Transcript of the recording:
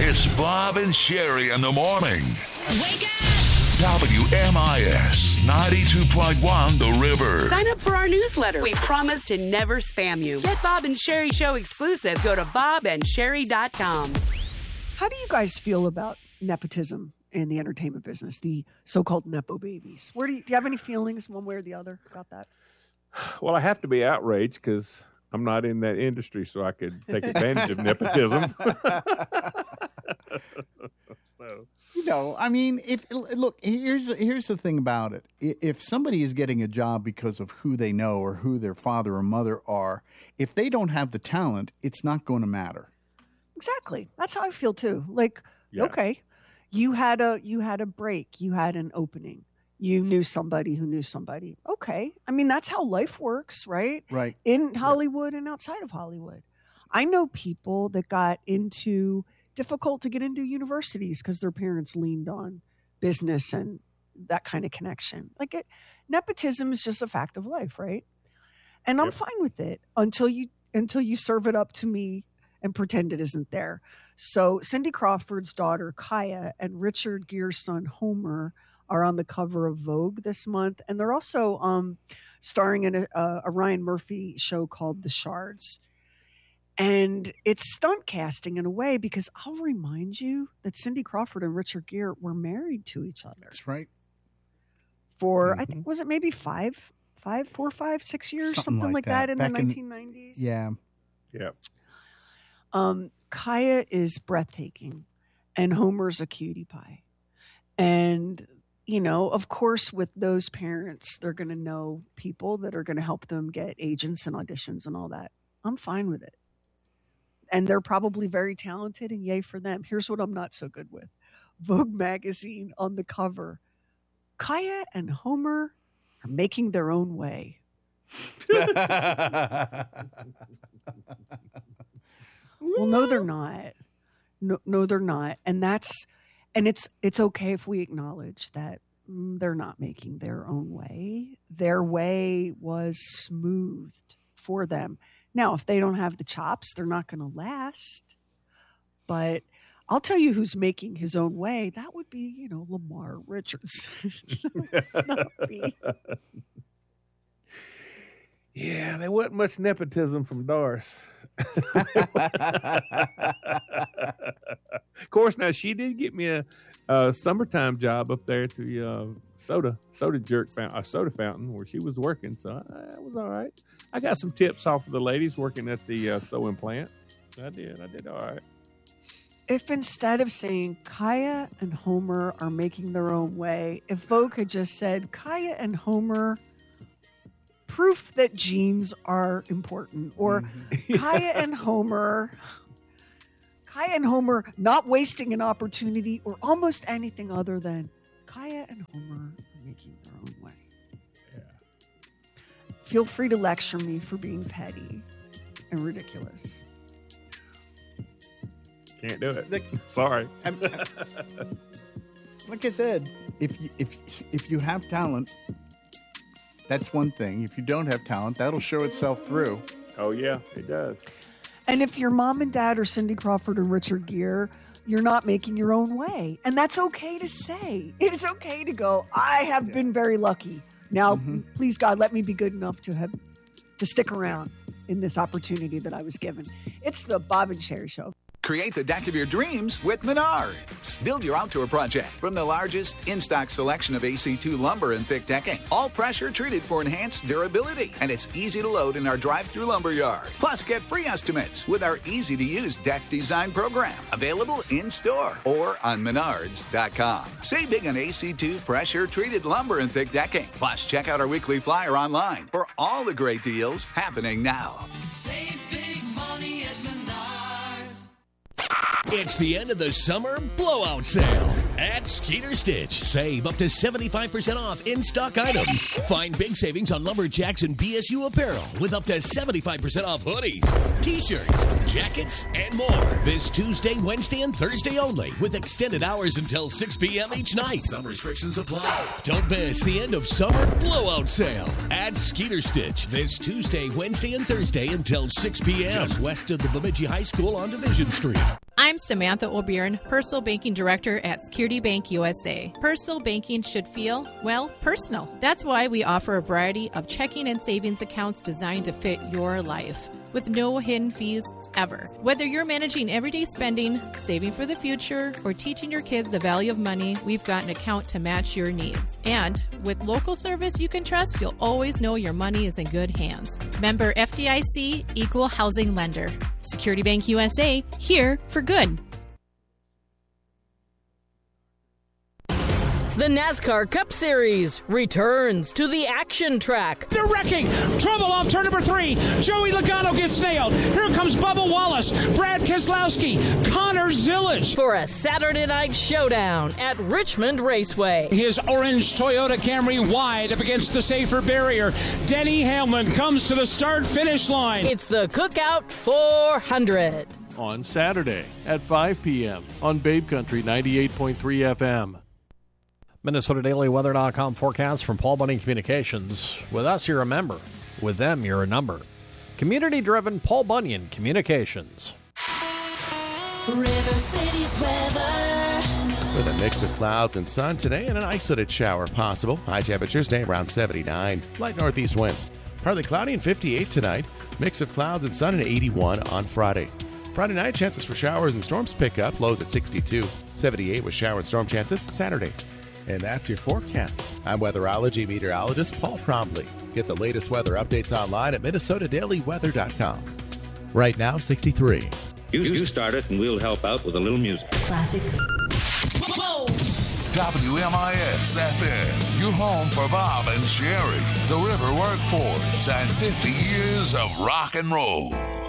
It's Bob and Sherry in the morning. Wake up! WMIS 92.1 The River. Sign up for our newsletter. We promise to never spam you. Get Bob and Sherry Show exclusives. Go to bobandsherry.com. How do you guys feel about nepotism in the entertainment business, the so-called Nepo babies? Do you have any feelings one way or the other about that? Well, I have to be outraged because I'm not in that industry, so I could take advantage of nepotism. Here's the thing about it. If somebody is getting a job because of who they know or who their father or mother are, if they don't have the talent, it's not going to matter. Exactly. That's how I feel too. Yeah. Okay, you had a break, you had an opening. You knew somebody who knew somebody. Okay. I mean, that's how life works, right? Right. In Hollywood and outside of Hollywood. I know people that got difficult to get into universities because their parents leaned on business and that kind of connection. Nepotism is just a fact of life, right? And I'm fine with it until you serve it up to me and pretend it isn't there. So Cindy Crawford's daughter, Kaya, and Richard Gere's son, Homer, are on the cover of Vogue this month. And they're also starring in a Ryan Murphy show called The Shards. And it's stunt casting in a way because I'll remind you that Cindy Crawford and Richard Gere were married to each other. That's right. For, I think, was it maybe 4 or 5, 6 years? Something like that in the 1990s. Yeah. Kaya is breathtaking and Homer's a cutie pie. And of course, with those parents, they're going to know people that are going to help them get agents and auditions and all that. I'm fine with it. And they're probably very talented, and yay for them. Here's what I'm not so good with. Vogue magazine on the cover. Kaya and Homer are making their own way. Well, no, they're not. No, they're not. And it's okay if we acknowledge that they're not making their own way. Their way was smoothed for them. Now, if they don't have the chops, they're not going to last. But I'll tell you who's making his own way. That would be, Lamar Richards. Not me. Yeah, there wasn't much nepotism from Doris. Of course, now she did get me a summertime job up there at the soda fountain where she was working, so that was all right. I got some tips off of the ladies working at the sewing plant. I did all right. If instead of saying Kaya and Homer are making their own way, if Vogue had just said Kaya and Homer, proof that genes are important, or Kaya and Homer not wasting an opportunity, or almost anything other than Kaya and Homer are making their own way. Yeah. Feel free to lecture me for being petty and ridiculous. Can't do it. Sorry. Like I said, if you have talent, that's one thing. If you don't have talent, that'll show itself through. Oh, yeah, it does. And if your mom and dad are Cindy Crawford and Richard Gere, you're not making your own way. And that's okay to say. It is okay to go, I have been very lucky. Now, please, God, let me be good enough to stick around in this opportunity that I was given. It's the Bob and Sherry Show. Create the deck of your dreams with Menards. Build your outdoor project from the largest in-stock selection of AC2 lumber and thick decking. All pressure treated for enhanced durability. And it's easy to load in our drive-through lumber yard. Plus, get free estimates with our easy-to-use deck design program. Available in-store or on Menards.com. Save big on AC2 pressure-treated lumber and thick decking. Plus, check out our weekly flyer online for all the great deals happening now. Save big money at Menards. It's the end of the summer blowout sale at Skeeter Stitch. Save up to 75% off in-stock items. Find big savings on Lumberjacks and BSU apparel with up to 75% off hoodies, t-shirts, jackets, and more. This Tuesday, Wednesday, and Thursday only with extended hours until 6 p.m. each night. Some restrictions apply. Don't miss the end of summer blowout sale at Skeeter Stitch this Tuesday, Wednesday, and Thursday until 6 p.m. just west of the Bemidji High School on Division Street. I'm Samantha O'Byrne, Personal Banking Director at Security Bank USA. Personal banking should feel, well, personal. That's why we offer a variety of checking and savings accounts designed to fit your life, with no hidden fees ever. Whether you're managing everyday spending, saving for the future, or teaching your kids the value of money, we've got an account to match your needs. And with local service you can trust, you'll always know your money is in good hands. Member FDIC, Equal Housing Lender. Security Bank USA, here for good. The NASCAR Cup Series returns to the action track. They're wrecking. Trouble off turn number 3. Joey Logano gets nailed. Here comes Bubba Wallace, Brad Keselowski, Connor Zillage. For a Saturday night showdown at Richmond Raceway. His orange Toyota Camry wide up against the safer barrier. Denny Hamlin comes to the start-finish line. It's the Cookout 400. On Saturday at 5 p.m. on Babe Country 98.3 FM. MinnesotaDailyWeather.com forecast from Paul Bunyan Communications. With us, you're a member. With them, you're a number. Community-driven Paul Bunyan Communications. River City's weather. With a mix of clouds and sun today and an isolated shower possible. High temperatures today around 79. Light northeast winds. Partly cloudy and 58 tonight. Mix of clouds and sun and 81 on Friday. Friday night, chances for showers and storms pick up. Lows at 62. 78 with shower and storm chances Saturday. And that's your forecast. I'm weatherology meteorologist Paul Trombley. Get the latest weather updates online at MinnesotaDailyWeather.com. Right now, 63. You start it and we'll help out with a little music. Classic. WMIS FM, your home for Bob and Sherry, the River Workforce, and 50 years of rock and roll.